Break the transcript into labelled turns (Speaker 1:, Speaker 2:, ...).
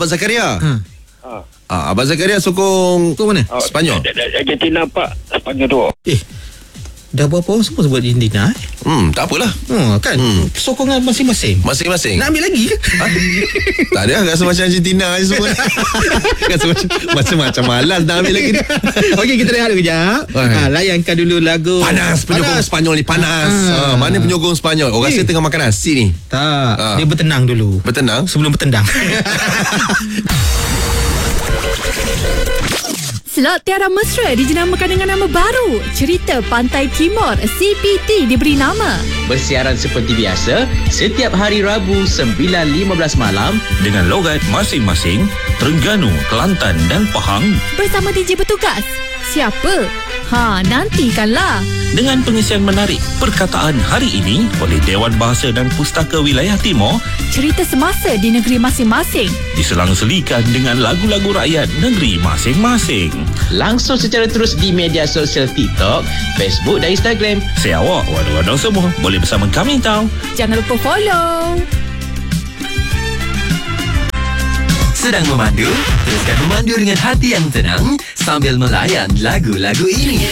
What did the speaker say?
Speaker 1: Abang Zakaria.
Speaker 2: Ha.
Speaker 1: Abang Zakaria sokong
Speaker 3: Kau mana?
Speaker 1: Spanyol.
Speaker 2: Argentina Pak. Spanyol tu.
Speaker 3: Dah berapa orang semua sebut Argentina
Speaker 1: Tak apalah.
Speaker 3: kan sokongan masing-masing.
Speaker 1: Masing-masing.
Speaker 3: Nak ambil lagi ke?
Speaker 1: Tak ada, rasa macam Argentina je semua. Rasa macam malas nak ambil lagi.
Speaker 3: Okey, kita rehat dulu kejap. Layankan dulu lagu.
Speaker 1: Panas penyokong Spanyol ni, panas. Mana penyokong Spanyol? Orang rasa tengah makan nasi ni.
Speaker 3: Tak, dia bertenang dulu
Speaker 1: Bertenang.
Speaker 3: sebelum bertendang.
Speaker 4: Slot Tiara Mesra dinamakan dengan nama baru. Cerita Pantai Timur CPT diberi nama.
Speaker 5: Bersiaran seperti biasa setiap hari Rabu 9.15 malam
Speaker 6: dengan logat masing-masing Terengganu, Kelantan dan Pahang
Speaker 4: Bersama DJ bertugas. Siapa? Nantikanlah.
Speaker 6: dengan pengisian menarik perkataan hari ini oleh Dewan Bahasa dan Pustaka Wilayah Timur,
Speaker 4: Cerita semasa di negeri masing-masing.
Speaker 6: diselang-selikan dengan lagu-lagu rakyat negeri masing-masing.
Speaker 5: langsung secara terus di media sosial TikTok, Facebook dan Instagram.
Speaker 6: Saya awak, waduh-waduh semua boleh bersama kami tau.
Speaker 4: Jangan lupa follow.
Speaker 7: Sedang memandu? Teruskan memandu dengan hati yang tenang sambil melayan lagu-lagu ini.